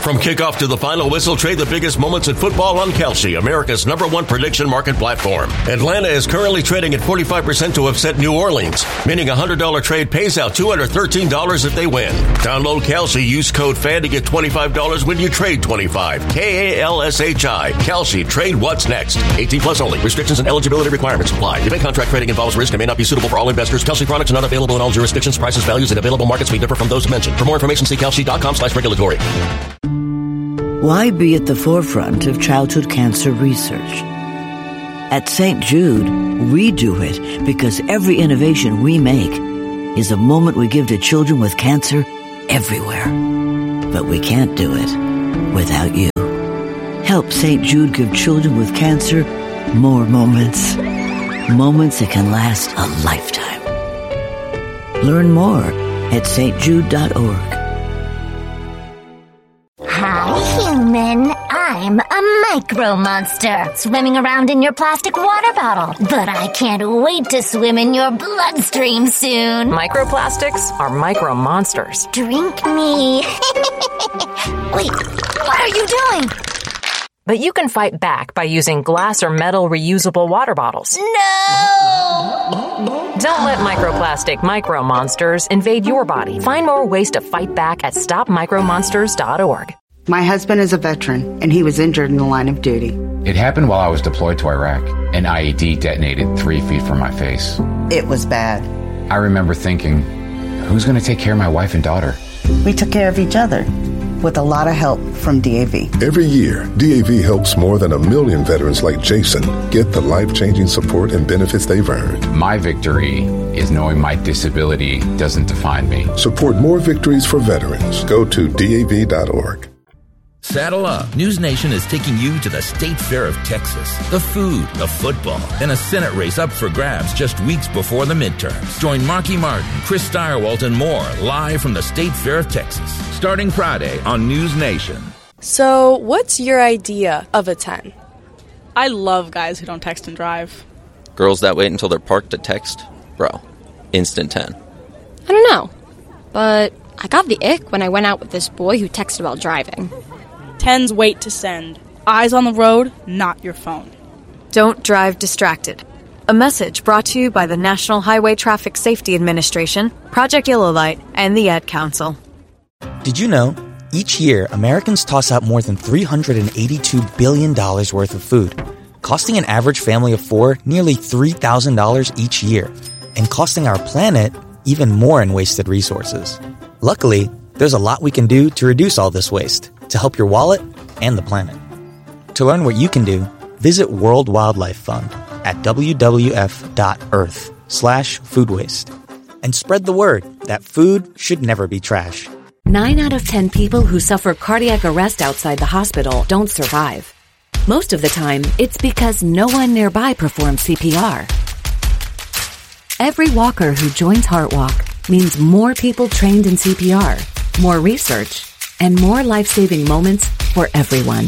From kickoff to the final whistle, trade the biggest moments in football on Kalshi, America's #1 prediction market platform. Atlanta is currently trading at 45% to upset New Orleans, meaning a $100 trade pays out $213 if they win. Download Kalshi, use code FAN to get $25 when you trade $25. KALSHI. Kalshi. Trade what's next. 18 plus only. Restrictions and eligibility requirements apply. Event contract trading involves risk and may not be suitable for all investors. Kalshi products are not available in all jurisdictions. Prices, values, and available markets may differ from those mentioned. For more information, see kalshi.com/regulatory. Why be at the forefront of childhood cancer research? At St. Jude, we do it because every innovation we make is a moment we give to children with cancer everywhere. But we can't do it without you. Help St. Jude give children with cancer more moments. Moments that can last a lifetime. Learn more at stjude.org. Hi, human. I'm a micro monster, swimming around in your plastic water bottle. But I can't wait to swim in your bloodstream soon. Microplastics are micro monsters. Drink me. Wait, what are you doing? But you can fight back by using glass or metal reusable water bottles. No! Don't let microplastic micro monsters invade your body. Find more ways to fight back at stopmicromonsters.org. My husband is a veteran, and he was injured in the line of duty. It happened while I was deployed to Iraq. An IED detonated 3 feet from my face. It was bad. I remember thinking, who's going to take care of my wife and daughter? We took care of each other, with a lot of help from DAV. Every year, DAV helps more than 1 million veterans like Jason get the life-changing support and benefits they've earned. My victory is knowing my disability doesn't define me. Support more victories for veterans. Go to DAV.org. Saddle up. News Nation is taking you to the State Fair of Texas. The food, the football, and a Senate race up for grabs just weeks before the midterms. Join Marky Martin, Chris Stirewalt, and more live from the State Fair of Texas, starting Friday on News Nation. So, what's your idea of a 10? I love guys who don't text and drive. Girls that wait until they're parked to text? Bro, instant 10. I don't know, but I got the ick when I went out with this boy who texted while driving. 10s wait to send. Eyes on the road, not your phone. Don't drive distracted. A message brought to you by the National Highway Traffic Safety Administration, Project Yellow Light, and the Ad Council. Did you know, each year Americans toss out more than $382 billion worth of food, costing an average family of 4 nearly $3,000 each year, and costing our planet even more in wasted resources. Luckily, there's a lot we can do to reduce all this waste, to help your wallet and the planet. To learn what you can do, visit World Wildlife Fund at wwf.earth/food waste. And spread the word that food should never be trash. 9 out of 10 people who suffer cardiac arrest outside the hospital don't survive. Most of the time, it's because no one nearby performs CPR. Every walker who joins HeartWalk means more people trained in CPR, more research, and more life-saving moments for everyone.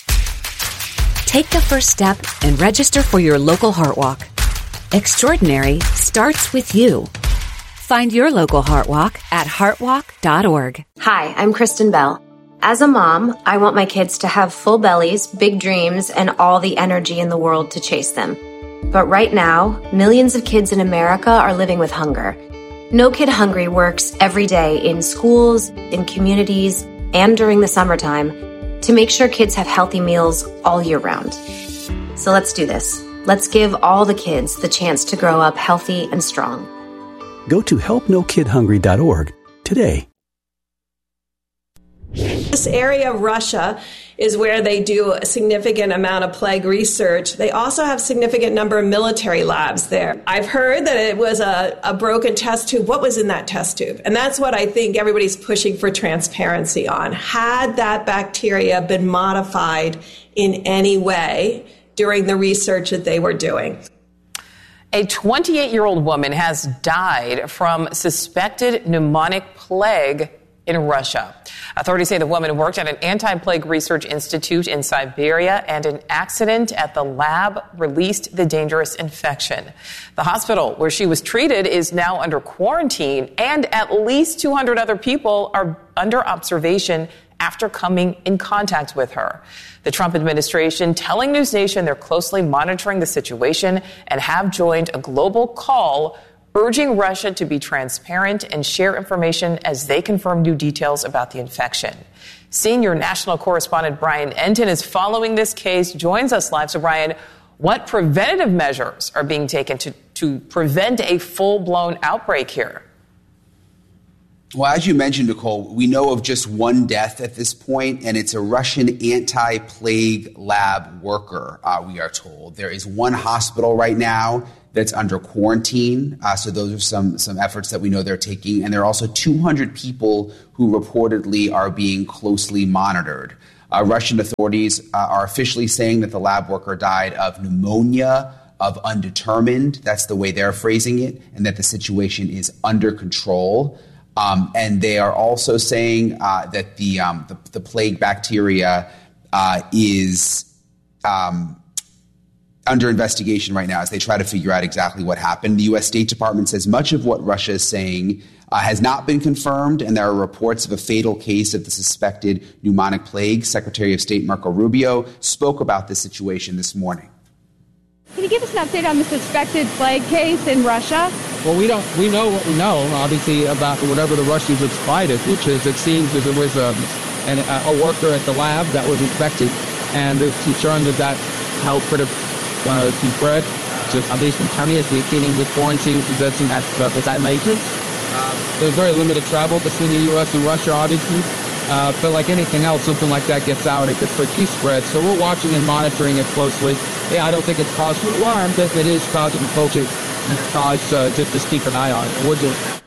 Take the first step and register for your local HeartWalk. Extraordinary starts with you. Find your local HeartWalk at heartwalk.org. Hi, I'm Kristen Bell. As a mom, I want my kids to have full bellies, big dreams, and all the energy in the world to chase them. But right now, millions of kids in America are living with hunger. No Kid Hungry works every day in schools, in communities, and during the summertime to make sure kids have healthy meals all year round. So let's do this. Let's give all the kids the chance to grow up healthy and strong. Go to helpnokidhungry.org today. This area of Russia is where they do a significant amount of plague research. They also have a significant number of military labs there. I've heard that it was a broken test tube. What was in that test tube? And that's what I think everybody's pushing for transparency on. Had that bacteria been modified in any way during the research that they were doing? A 28-year-old woman has died from suspected pneumonic plague in Russia. Authorities say the woman worked at an anti-plague research institute in Siberia, and an accident at the lab released the dangerous infection. The hospital where she was treated is now under quarantine, and at least 200 other people are under observation after coming in contact with her. The Trump administration telling News Nation they're closely monitoring the situation and have joined a global call urging Russia to be transparent and share information as they confirm new details about the infection. Senior national correspondent Brian Entin is following this case, joins us live. So, Brian, what preventative measures are being taken to prevent a full-blown outbreak here? Well, as you mentioned, Nicole, we know of just one death at this point, and it's a Russian anti-plague lab worker, we are told. There is one hospital right now that's under quarantine. So those are some efforts that we know they're taking. And there are also 200 people who reportedly are being closely monitored. Russian authorities are officially saying that the lab worker died of pneumonia of undetermined. That's the way they're phrasing it, and that the situation is under control. And they are also saying that the plague bacteria is under investigation right now as they try to figure out exactly what happened. The U.S. State Department says much of what Russia is saying has not been confirmed, and there are reports of a fatal case of the suspected pneumonic plague. Secretary of State Marco Rubio spoke about this situation this morning. Can you give us an update on the suspected plague case in Russia? Well, we know what we know, obviously, about whatever the Russians have spied us, which is it seems that there was a worker at the lab that was infected, and there's concern that helped sort of spread, just at least instantaneously dealing with quarantine possessing that matrix. There's very limited travel between the U.S. and Russia, obviously. But like anything else, something like that gets out, it gets quickly spread. So we're watching and monitoring it closely. Yeah, I don't think it's cause for alarm, but if it is causing folks just to keep an eye on it. We're doing it.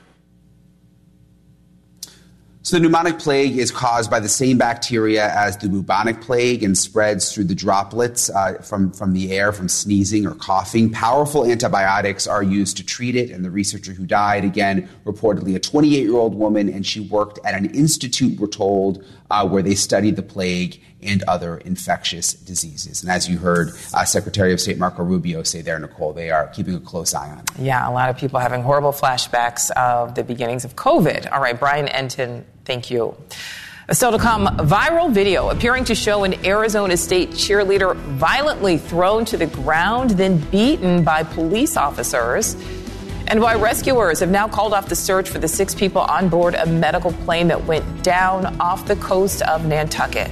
So the pneumonic plague is caused by the same bacteria as the bubonic plague and spreads through the droplets from the air, from sneezing or coughing. Powerful antibiotics are used to treat it, and the researcher who died, again, reportedly a 28-year-old woman, and she worked at an institute, we're told, where they studied the plague and other infectious diseases. And as you heard Secretary of State Marco Rubio say there, Nicole, they are keeping a close eye on it. Yeah, a lot of people having horrible flashbacks of the beginnings of COVID. All right, Brian Entin, thank you. Still to come, viral video appearing to show an Arizona State cheerleader violently thrown to the ground, then beaten by police officers. And why rescuers have now called off the search for the 6 people on board a medical plane that went down off the coast of Nantucket.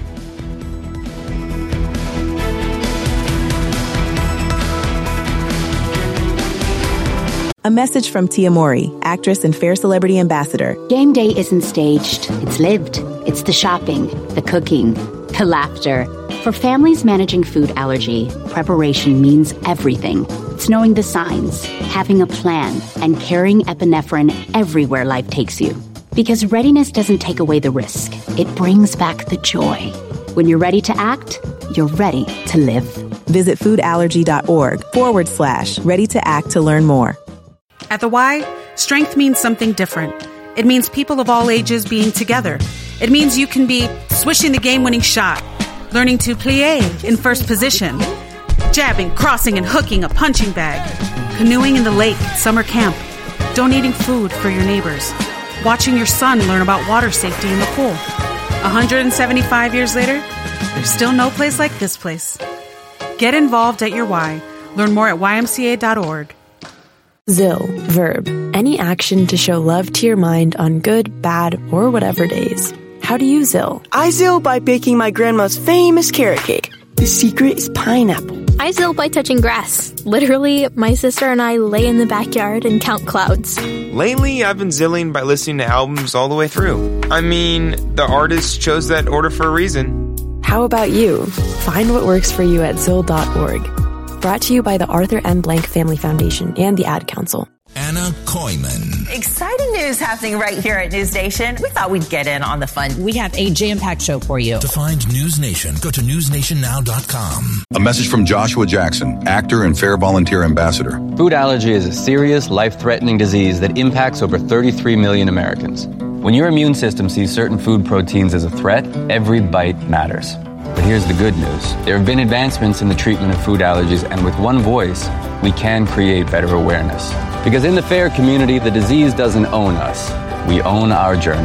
A message from Tia Mowry, actress and Fair Celebrity Ambassador. Game day isn't staged, it's lived. It's the shopping, the cooking, the laughter. For families managing food allergy, preparation means everything. It's knowing the signs, having a plan, and carrying epinephrine everywhere life takes you. Because readiness doesn't take away the risk, it brings back the joy. When you're ready to act, you're ready to live. Visit foodallergy.org/ready to act to learn more. At the Y, strength means something different. It means people of all ages being together. It means you can be swishing the game-winning shot, learning to plie in first position, jabbing, crossing, and hooking a punching bag, canoeing in the lake at summer camp, donating food for your neighbors, watching your son learn about water safety in the pool. 175 years later, there's still no place like this place. Get involved at your Y. Learn more at ymca.org. ZIL, verb, any action to show love to your mind on good, bad, or whatever days. How do you ZIL? I ZIL by baking my grandma's famous carrot cake. The secret is pineapple. I ZIL by touching grass. Literally, my sister and I lay in the backyard and count clouds. Lately, I've been zilling by listening to albums all the way through. I mean, the artist chose that order for a reason. How about you? Find what works for you at ZIL.org. Brought to you by the Arthur M. Blank Family Foundation and the Ad Council. Anna Koyman. Exciting news happening right here at News Nation. We thought we'd get in on the fun. We have a jam-packed show for you. To find News Nation, go to newsnationnow.com. A message from Joshua Jackson, actor and Fair Volunteer Ambassador. Food allergy is a serious, life-threatening disease that impacts over 33 million Americans. When your immune system sees certain food proteins as a threat, every bite matters. But here's the good news. There have been advancements in the treatment of food allergies, and with one voice, we can create better awareness. Because in the FAIR community, the disease doesn't own us. We own our journey.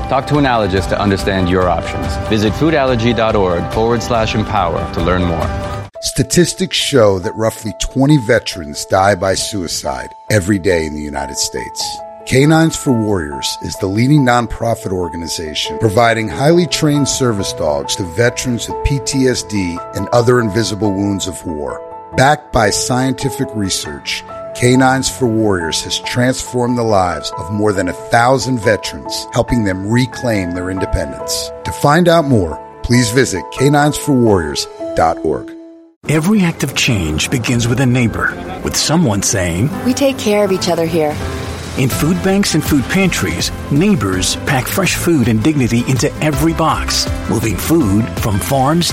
Talk to an allergist to understand your options. Visit foodallergy.org/empower to learn more. Statistics show that roughly 20 veterans die by suicide every day in the United States. Canines for Warriors is the leading nonprofit organization providing highly trained service dogs to veterans with PTSD and other invisible wounds of war. Backed by scientific research, Canines for Warriors has transformed the lives of more than 1,000 veterans, helping them reclaim their independence. To find out more, please visit caninesforwarriors.org. Every act of change begins with a neighbor, with someone saying, "We take care of each other here." In food banks and food pantries, neighbors pack fresh food and dignity into every box, moving food from farms